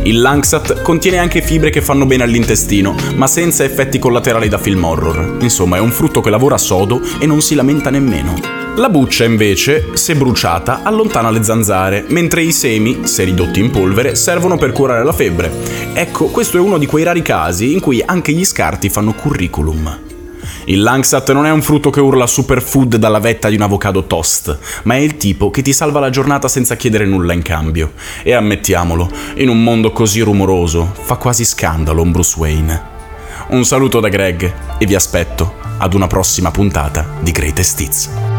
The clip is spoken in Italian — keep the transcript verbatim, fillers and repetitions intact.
Il Langsat contiene anche fibre che fanno bene all'intestino, ma senza effetti collaterali da film horror. Insomma, è un frutto che lavora sodo e non si lamenta nemmeno. La buccia, invece, se bruciata, allontana le zanzare, mentre i semi, se ridotti in polvere, servono per curare la febbre. Ecco, questo è uno di quei rari casi in cui anche gli scarti fanno curriculum. Il Langsat non è un frutto che urla superfood dalla vetta di un avocado toast, ma è il tipo che ti salva la giornata senza chiedere nulla in cambio. E ammettiamolo, in un mondo così rumoroso, fa quasi scandalo un Bruce Wayne. Un saluto da Greg e vi aspetto ad una prossima puntata di Greatest Hits.